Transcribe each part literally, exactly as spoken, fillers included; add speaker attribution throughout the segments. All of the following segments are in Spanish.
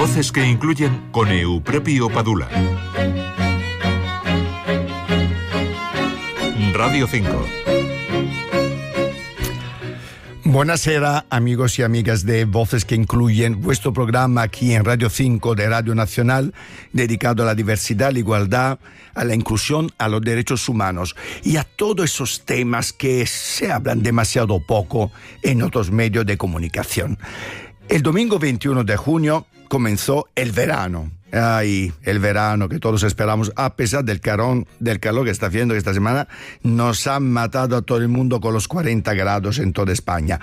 Speaker 1: Voces que incluyen con Eupropio Padula. Radio cinco.
Speaker 2: Buonasera amigos y amigas de Voces que Incluyen, vuestro programa aquí en Radio cinco de Radio Nacional, dedicado a la diversidad, a la igualdad, a la inclusión, a los derechos humanos y a todos esos temas que se hablan demasiado poco en otros medios de comunicación. El domingo veintiuno de junio comenzó el verano. Ay, el verano que todos esperamos, a pesar del calor, del calor que está haciendo esta semana, nos han matado a todo el mundo con los cuarenta grados en toda España.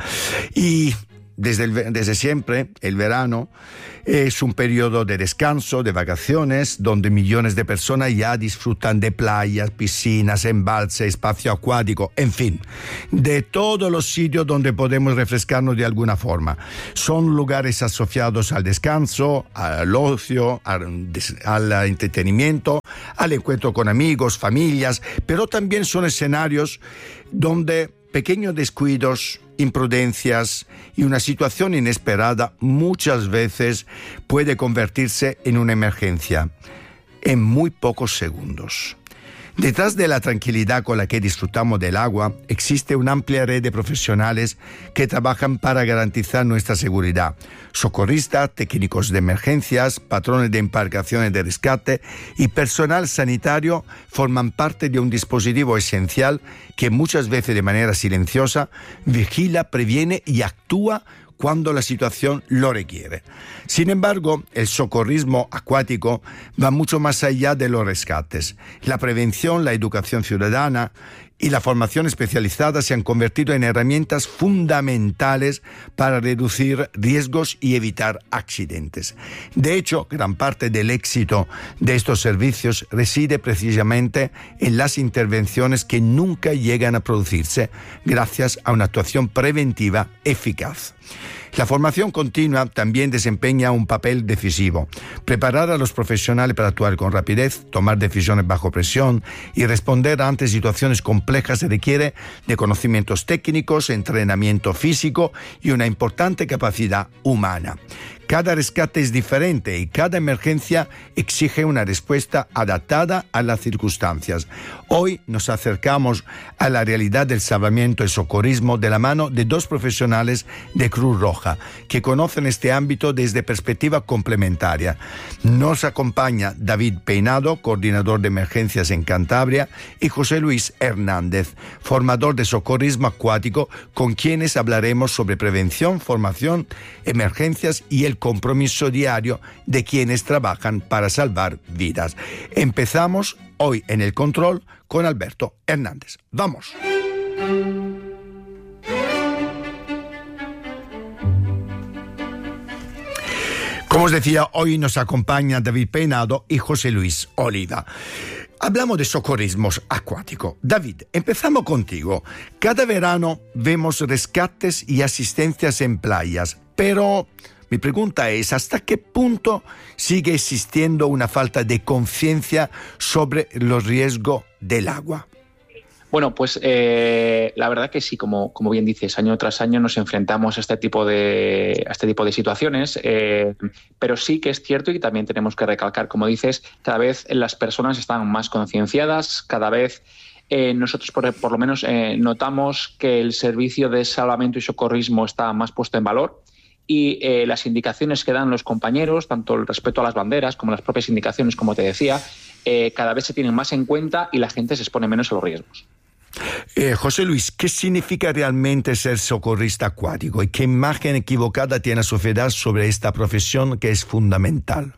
Speaker 2: Y desde, el, desde siempre, el verano es un periodo de descanso, de vacaciones, donde millones de personas ya disfrutan de playas, piscinas, embalses, espacio acuático, en fin, de todos los sitios donde podemos refrescarnos de alguna forma. Son lugares asociados al descanso, al ocio, al, al entretenimiento, al encuentro con amigos, familias, pero también son escenarios donde pequeños descuidos, imprudencias y una situación inesperada muchas veces puede convertirse en una emergencia en muy pocos segundos. Detrás de la tranquilidad con la que disfrutamos del agua, existe una amplia red de profesionales que trabajan para garantizar nuestra seguridad. Socorristas, técnicos de emergencias, patrones de embarcaciones de rescate y personal sanitario forman parte de un dispositivo esencial que muchas veces de manera silenciosa vigila, previene y actúa cuando la situación lo requiere. Sin embargo, el socorrismo acuático va mucho más allá de los rescates. La prevención, la educación ciudadana y la formación especializada se han convertido en herramientas fundamentales para reducir riesgos y evitar accidentes. De hecho, gran parte del éxito de estos servicios reside precisamente en las intervenciones que nunca llegan a producirse gracias a una actuación preventiva eficaz. La formación continua también desempeña un papel decisivo. Preparar a los profesionales para actuar con rapidez, tomar decisiones bajo presión y responder ante situaciones complejas se requiere de conocimientos técnicos, entrenamiento físico y una importante capacidad humana. Cada rescate es diferente y cada emergencia exige una respuesta adaptada a las circunstancias. Hoy nos acercamos a la realidad del salvamiento y socorrismo de la mano de dos profesionales de Cruz Roja que conocen este ámbito desde perspectiva complementaria. Nos acompaña David Peinado, coordinador de emergencias en Cantabria, y José Luis Hernández, formador de socorrismo acuático, con quienes hablaremos sobre prevención, formación, emergencias y el compromiso diario de quienes trabajan para salvar vidas. Empezamos hoy en el control con Alberto Hernández. ¡Vamos! Como os decía, hoy nos acompaña David Peinado y José Luis Oliva. Hablamos de socorrismo acuático. David, empezamos contigo. Cada verano vemos rescates y asistencias en playas, pero mi pregunta es, ¿hasta qué punto sigue existiendo una falta de conciencia sobre los riesgos del agua?
Speaker 3: Bueno, pues eh, la verdad que sí, como, como bien dices, año tras año nos enfrentamos a este tipo de, a este tipo de situaciones, eh, pero sí que es cierto y también tenemos que recalcar, como dices, cada vez las personas están más concienciadas, cada vez eh, nosotros por, por lo menos eh, notamos que el servicio de salvamento y socorrismo está más puesto en valor. Y eh, las indicaciones que dan los compañeros, tanto el respeto a las banderas como las propias indicaciones, como te decía, eh, cada vez se tienen más en cuenta y la gente se expone menos a los riesgos.
Speaker 2: Eh, José Luis, ¿qué significa realmente ser socorrista acuático y qué imagen equivocada tiene la sociedad sobre esta profesión que es fundamental?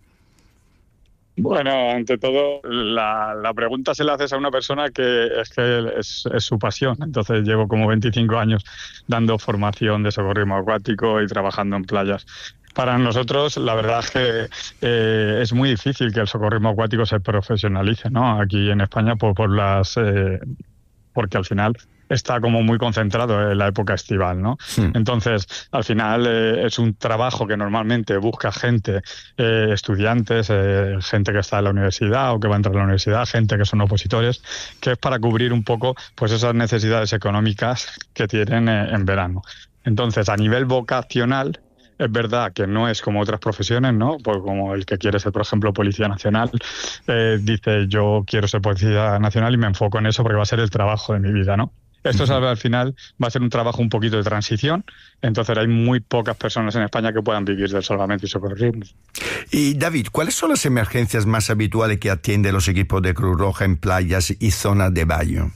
Speaker 4: Bueno, ante todo, la, la pregunta se la haces a una persona que es que es, es su pasión. Entonces llevo como veinticinco años dando formación de socorrismo acuático y trabajando en playas. Para nosotros, la verdad es que eh, es muy difícil que el socorrismo acuático se profesionalice, ¿no? Aquí en España por, por las... Eh, porque al final está como muy concentrado en la época estival, ¿no? Sí. Entonces, al final eh, es un trabajo que normalmente busca gente, eh, estudiantes, eh, gente que está en la universidad o que va a entrar a la universidad, gente que son opositores, que es para cubrir un poco pues esas necesidades económicas que tienen eh, en verano. Entonces, a nivel vocacional, Es verdad que no es como otras profesiones, ¿no? Pues como el que quiere ser, por ejemplo, Policía Nacional, eh, dice yo quiero ser Policía Nacional y me enfoco en eso porque va a ser el trabajo de mi vida, ¿no? Esto uh-huh. al final va a ser un trabajo un poquito de transición, entonces hay muy pocas personas en España que puedan vivir del salvamento y socorrismo.
Speaker 2: Y David, ¿cuáles son las emergencias más habituales que atienden los equipos de Cruz Roja en playas y zonas de baño?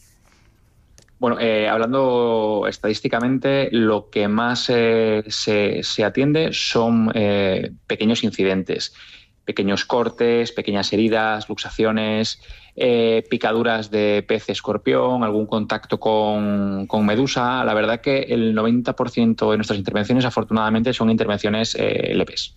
Speaker 3: Bueno, eh, hablando estadísticamente, lo que más eh, se, se atiende son eh, pequeños incidentes, pequeños cortes, pequeñas heridas, luxaciones, eh, picaduras de pez escorpión, algún contacto con, con medusa. La verdad que el noventa por ciento de nuestras intervenciones, afortunadamente, son intervenciones eh, leves.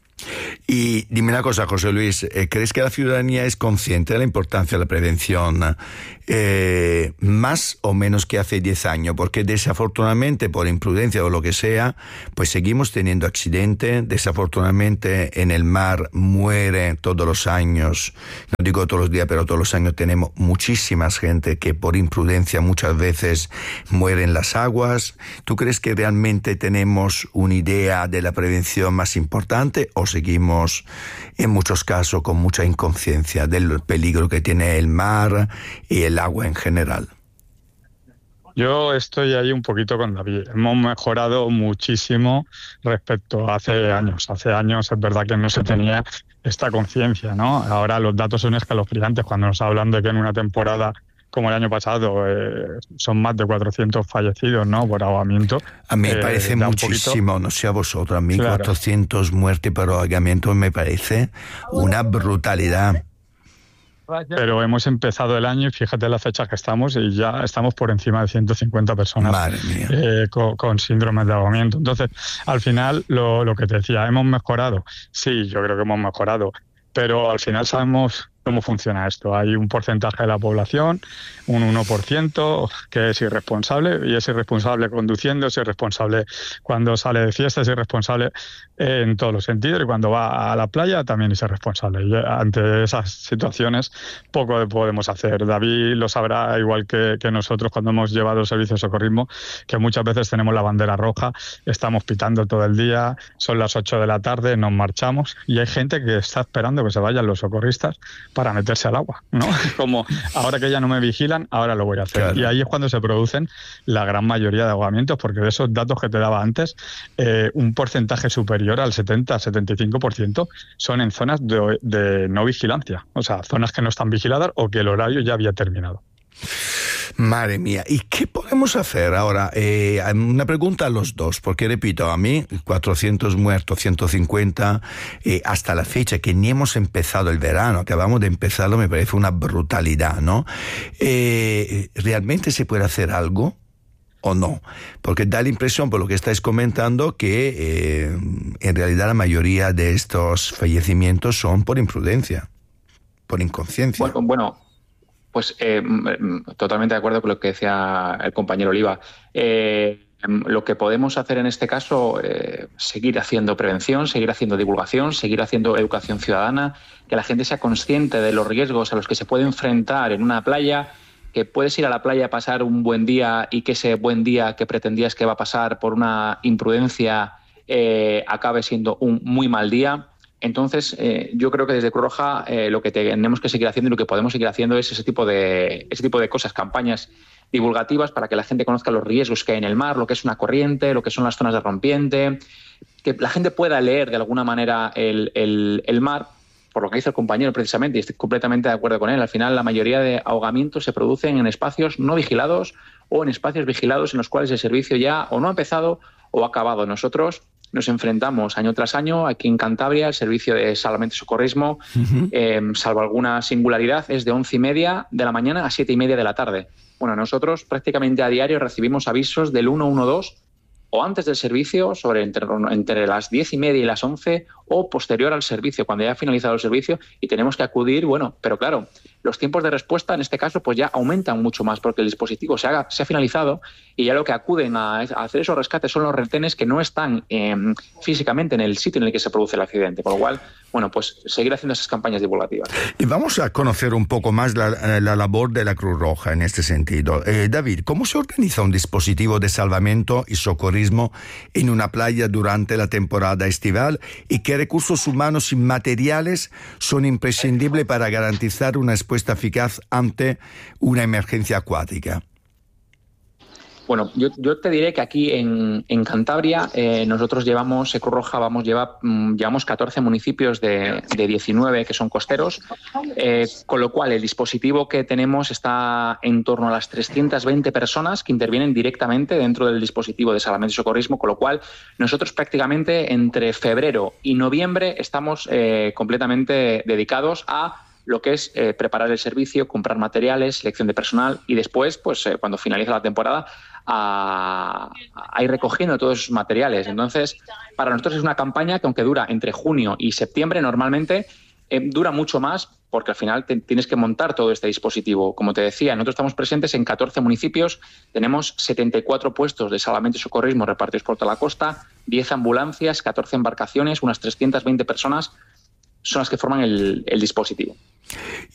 Speaker 2: Y dime una cosa, José Luis, ¿crees que la ciudadanía es consciente de la importancia de la prevención eh, más o menos que hace diez años? Porque desafortunadamente, por imprudencia o lo que sea, pues seguimos teniendo accidentes. Desafortunadamente en el mar muere todos los años, no digo todos los días, pero todos los años tenemos muchísima gente que por imprudencia muchas veces muere en las aguas. ¿Tú crees que realmente tenemos una idea de la prevención más importante o seguimos en muchos casos con mucha inconsciencia del peligro que tiene el mar y el agua en general?
Speaker 4: Yo estoy ahí un poquito con David. Hemos mejorado muchísimo respecto a hace años. Hace años es verdad que no se tenía esta conciencia, ¿no? Ahora los datos son escalofriantes cuando nos hablan de que en una temporada como el año pasado, eh, son más de cuatrocientos fallecidos, ¿no?, por ahogamiento.
Speaker 2: A mí me eh, parece muchísimo, no sé a vosotros, a mí claro. cuatrocientos muertes por ahogamiento me parece una brutalidad.
Speaker 4: Pero hemos empezado el año y fíjate las fechas que estamos y ya estamos por encima de ciento cincuenta personas eh, con, con síndrome de ahogamiento. Entonces, al final, lo, lo que te decía, ¿hemos mejorado? Sí, yo creo que hemos mejorado, pero al final sabemos cómo funciona esto. Hay un porcentaje de la población, un uno por ciento, que es irresponsable, y es irresponsable conduciendo, es irresponsable cuando sale de fiesta, es irresponsable en todos los sentidos, y cuando va a la playa también es irresponsable. Y ante esas situaciones poco podemos hacer. David lo sabrá igual que, que nosotros cuando hemos llevado el servicio de socorrismo, que muchas veces tenemos la bandera roja, estamos pitando todo el día, son las ocho de la tarde, nos marchamos y hay gente que está esperando que se vayan los socorristas para meterse al agua, ¿no? Como ahora que ya no me vigilan, ahora lo voy a hacer. Claro. Y ahí es cuando se producen la gran mayoría de ahogamientos, porque de esos datos que te daba antes, eh, un porcentaje superior al setenta a setenta y cinco por ciento son en zonas de, de no vigilancia, o sea, zonas que no están vigiladas o que el horario ya había terminado.
Speaker 2: Madre mía, ¿y qué podemos hacer ahora? Eh, una pregunta a los dos, porque repito, a mí cuatrocientos muertos, ciento cincuenta, eh, hasta la fecha, que ni hemos empezado el verano, acabamos de empezarlo, me parece una brutalidad, ¿no? Eh, ¿Realmente se puede hacer algo o no? Porque da la impresión, por lo que estáis comentando, que eh, en realidad la mayoría de estos fallecimientos son por imprudencia, por inconsciencia.
Speaker 3: Bueno, bueno. Pues eh, totalmente de acuerdo con lo que decía el compañero Oliva. Eh, lo que podemos hacer en este caso, eh, seguir haciendo prevención, seguir haciendo divulgación, seguir haciendo educación ciudadana, que la gente sea consciente de los riesgos a los que se puede enfrentar en una playa, que puedes ir a la playa a pasar un buen día y que ese buen día que pretendías que va a pasar por una imprudencia eh, acabe siendo un muy mal día. Entonces, eh, yo creo que desde Cruz Roja eh, lo que tenemos que seguir haciendo y lo que podemos seguir haciendo es ese tipo de ese tipo de cosas, campañas divulgativas para que la gente conozca los riesgos que hay en el mar, lo que es una corriente, lo que son las zonas de rompiente, que la gente pueda leer de alguna manera el, el, el mar, por lo que dice el compañero precisamente, y estoy completamente de acuerdo con él. Al final, la mayoría de ahogamientos se producen en espacios no vigilados o en espacios vigilados en los cuales el servicio ya o no ha empezado o ha acabado. Nosotros nos enfrentamos año tras año aquí en Cantabria, el servicio de salvamento y socorrismo, uh-huh. eh, salvo alguna singularidad, es de once y media de la mañana a siete y media de la tarde. Bueno, nosotros prácticamente a diario recibimos avisos del uno uno dos o antes del servicio sobre entre, entre las diez y media y las once o posterior al servicio, cuando ya ha finalizado el servicio y tenemos que acudir, bueno, pero claro, los tiempos de respuesta en este caso pues ya aumentan mucho más porque el dispositivo se, haga, se ha finalizado y ya lo que acuden a, a hacer esos rescates son los retenes que no están eh, físicamente en el sitio en el que se produce el accidente, con lo cual, bueno, pues seguir haciendo esas campañas divulgativas.
Speaker 2: Y vamos a conocer un poco más la, la labor de la Cruz Roja en este sentido. Eh, David, ¿cómo se organiza un dispositivo de salvamento y socorrismo en una playa durante la temporada estival y qué recursos humanos y materiales son imprescindibles para garantizar una respuesta eficaz ante una emergencia acuática?
Speaker 3: Bueno, yo, yo te diré que aquí en, en Cantabria eh, nosotros llevamos, Cruz Roja, vamos, lleva, mm, llevamos catorce municipios de, de diecinueve que son costeros, eh, con lo cual el dispositivo que tenemos está en torno a las trescientas veinte personas que intervienen directamente dentro del dispositivo de salvamento y socorrismo, con lo cual nosotros prácticamente entre febrero y noviembre estamos eh, completamente dedicados a lo que es eh, preparar el servicio, comprar materiales, selección de personal y después, pues eh, cuando finaliza la temporada, a, a ir recogiendo todos esos materiales. Entonces, para nosotros es una campaña que aunque dura entre junio y septiembre, normalmente eh, dura mucho más porque al final te, tienes que montar todo este dispositivo. Como te decía, nosotros estamos presentes en catorce municipios, tenemos setenta y cuatro puestos de salvamento y socorrismo repartidos por toda la costa, diez ambulancias, catorce embarcaciones, unas trescientas veinte personas son las que forman el, el dispositivo.